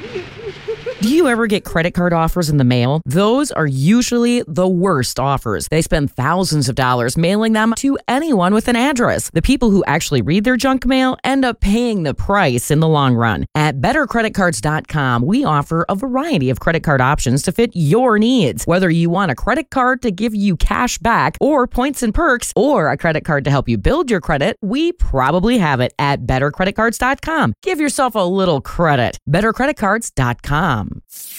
Do you ever get credit card offers in the mail? Those are usually the worst offers. They spend thousands of dollars mailing them to anyone with an address. The people who actually read their junk mail end up paying the price in the long run. At BetterCreditCards.com, we offer a variety of credit card options to fit your needs. Whether you want a credit card to give you cash back or points and perks, or a credit card to help you build your credit, we probably have it at BetterCreditCards.com. Give yourself a little credit. BetterCreditCards.com.